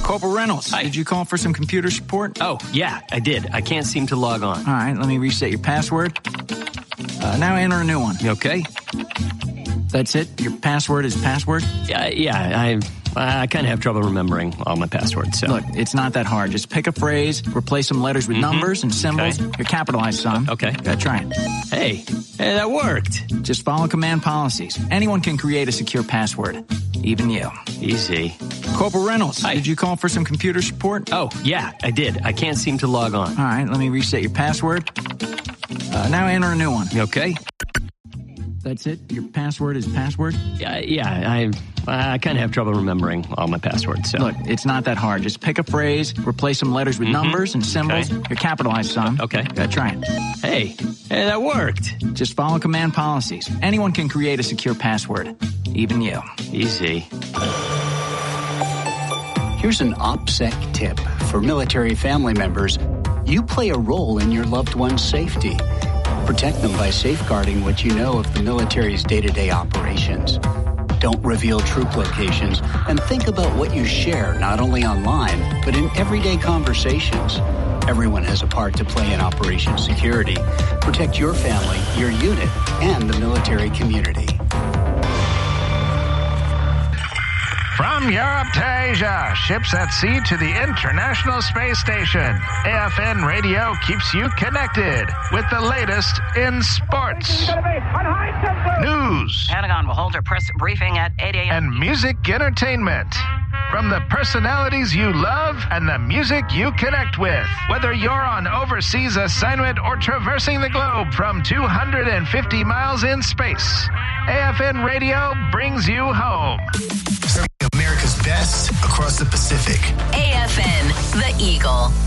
Corporal Reynolds, Hi. did you call for some computer support? Oh, yeah, I did. I can't seem to log on. All right, let me reset your password. Now enter a new one. Okay? That's it? Your password is password? Yeah, I kind of have trouble remembering all my passwords, so. Look, it's not that hard. Just pick a phrase, replace some letters with numbers and symbols. Okay. You're capitalized some. Okay. Try it. Hey, that worked. Just follow command policies. Anyone can create a secure password. Even you. Easy. Corporal Reynolds, Hi. did you call for some computer support? Oh, yeah, I did. I can't seem to log on. All right, let me reset your password. Now enter a new one. Okay? That's it? Your password is password? Yeah, I kind of have trouble remembering all my passwords, so. Look, it's not that hard. Just pick a phrase, replace some letters with numbers and symbols. Okay. You're capitalized some. Okay. Try it. Hey, that worked. Just follow command policies. Anyone can create a secure password. Even you. Easy. Here's an OPSEC tip for military family members. You play a role in your loved one's safety. Protect them by safeguarding what you know of the military's day-to-day operations. Don't reveal troop locations, and think about what you share not only online, but in everyday conversations. Everyone has a part to play in Operation Security. Protect your family, your unit, and the military community. From Europe to Asia, ships at sea to the International Space Station, AFN Radio keeps you connected with the latest in sports, news, Pentagon will hold a press briefing at 8 a.m. and music entertainment. From the personalities you love and the music you connect with. Whether you're on overseas assignment or traversing the globe from 250 miles in space, AFN Radio brings you home. Serving America's best across the Pacific. AFN, The Eagle.